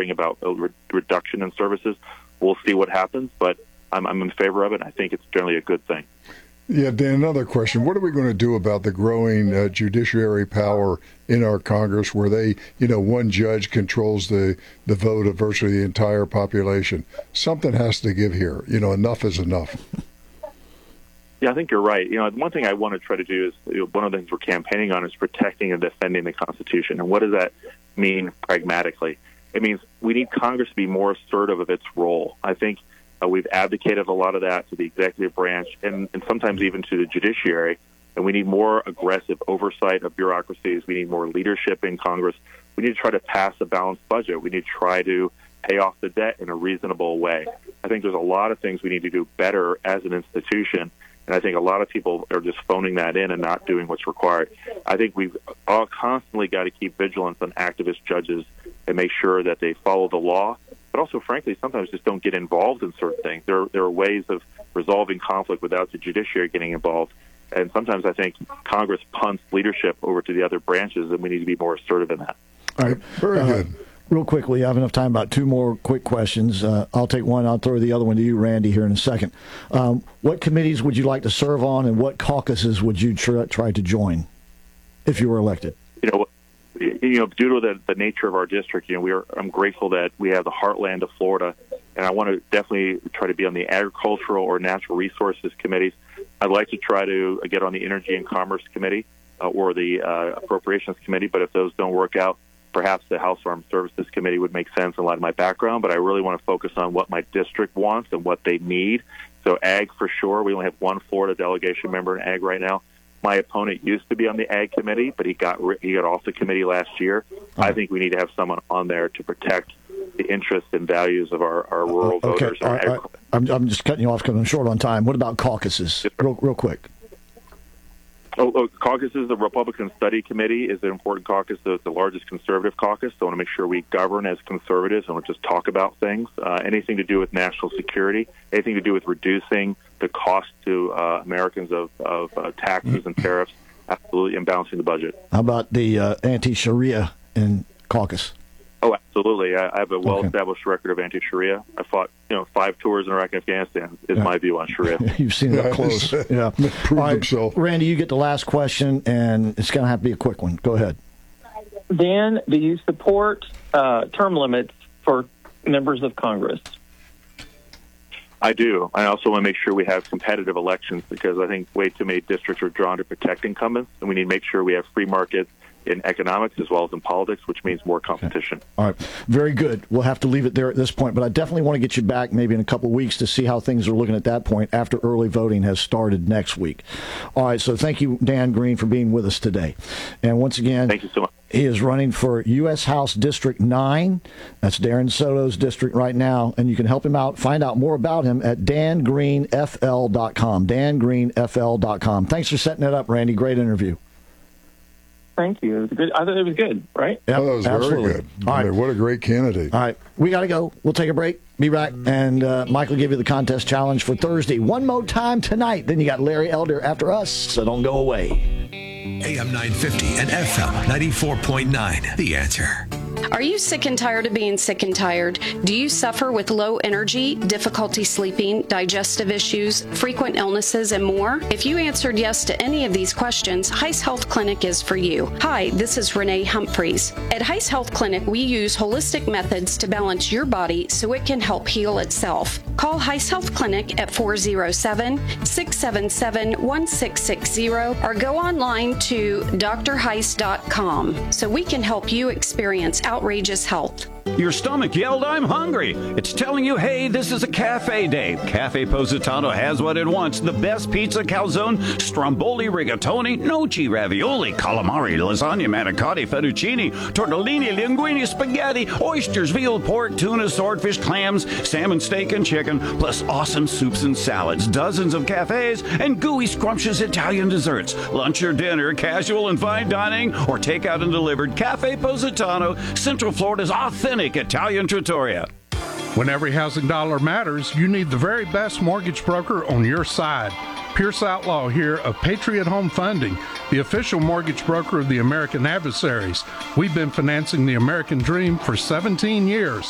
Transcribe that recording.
bring about a reduction in services. We'll see what happens, but I'm in favor of it. I think it's generally a good thing. Yeah, Dan, another question. What are we going to do about the growing judiciary power in our Congress where they, one judge controls the vote of virtually the entire population? Something has to give here. Enough is enough. Yeah, I think you're right. One thing I want to try to do is, one of the things we're campaigning on is protecting and defending the Constitution. And what does that mean pragmatically? It means we need Congress to be more assertive of its role. I think we've advocated a lot of that to the executive branch and sometimes even to the judiciary. And we need more aggressive oversight of bureaucracies. We need more leadership in Congress. We need to try to pass a balanced budget. We need to try to pay off the debt in a reasonable way. I think there's a lot of things we need to do better as an institution. And I think a lot of people are just phoning that in and not doing what's required. I think we've all constantly got to keep vigilance on activist judges and make sure that they follow the law, but also, frankly, sometimes just don't get involved in certain things. There are ways of resolving conflict without the judiciary getting involved. And sometimes I think Congress punts leadership over to the other branches, and we need to be more assertive in that. All right. Very good. Real quickly, I have enough time, about two more quick questions. I'll take one. I'll throw the other one to you, Randy, here in a second. What committees would you like to serve on, and what caucuses would you try to join if you were elected? Due to the nature of our district, I'm grateful that we have the heartland of Florida, and I want to definitely try to be on the agricultural or natural resources committees. I'd like to try to get on the Energy and Commerce Committee or the Appropriations Committee, but if those don't work out, perhaps the House Armed Services Committee would make sense in light of my background, but I really want to focus on what my district wants and what they need. So ag for sure. We only have one Florida delegation member in ag right now. My opponent used to be on the ag committee, but he got off the committee last year. I think we need to have someone on there to protect the interests and values of our rural voters. Okay. I'm just cutting you off because I'm short on time. What about caucuses? Real quick. Caucuses, the Republican Study Committee is an important caucus. It's the largest conservative caucus, so I want to make sure we govern as conservatives and we'll just talk about things. Anything to do with national security, anything to do with reducing the cost to Americans of taxes and tariffs, absolutely, and balancing the budget. How about the anti-Sharia in caucus? Oh, absolutely. I have a well-established record of anti-Sharia. I fought, 5 tours in Iraq and Afghanistan is my view on Sharia. You've seen it up close. Yeah. Proved himself. Randy, you get the last question, and it's going to have to be a quick one. Go ahead. Dan, do you support term limits for members of Congress? I do. I also want to make sure we have competitive elections because I think way too many districts are drawn to protect incumbents, and we need to make sure we have free markets in economics as well as in politics, which means more competition. Okay. All right. Very good. We'll have to leave it there at this point, but I definitely want to get you back maybe in a couple of weeks to see how things are looking at that point after early voting has started next week. All right. So thank you, Dan Green, for being with us today. And once again, thank you so much. He is running for U.S. House District 9. That's Darren Soto's district right now, and you can help him out. Find out more about him at dangreenfl.com, dangreenfl.com. Thanks for setting that up, Randy. Great interview. Thank you. It was good. I thought it was good, right? Yep, that was absolutely. Very good. All right. What a great candidate. All right. We got to go. We'll take a break. Be back. And Mike will give you the contest challenge for Thursday. One more time tonight. Then you got Larry Elder after us, so don't go away. AM 950 and FM 94.9. The Answer. Are you sick and tired of being sick and tired? Do you suffer with low energy, difficulty sleeping, digestive issues, frequent illnesses, and more? If you answered yes to any of these questions, Heiss Health Clinic is for you. Hi, this is Renee Humphreys. At Heiss Health Clinic, we use holistic methods to balance your body so it can help heal itself. Call Heiss Health Clinic at 407-677-1660 or go online to drheiss.com so we can help you experience outrageous health. Your stomach yelled, "I'm hungry." It's telling you, hey, this is a cafe day. Cafe Positano has what it wants. The best pizza, calzone, stromboli, rigatoni, gnocchi, ravioli, calamari, lasagna, manicotti, fettuccine, tortellini, linguine, spaghetti, oysters, veal, pork, tuna, swordfish, clams, salmon, steak, and chicken, plus awesome soups and salads, dozens of cafes, and gooey, scrumptious Italian desserts. Lunch or dinner, casual and fine dining, or takeout and delivered. Cafe Positano, Central Florida's authentic Italian trattoria. When every housing dollar matters, you need the very best mortgage broker on your side. Pierce Outlaw here of Patriot Home Funding, the official mortgage broker of the American Adversaries. We've been financing the American dream for 17 years.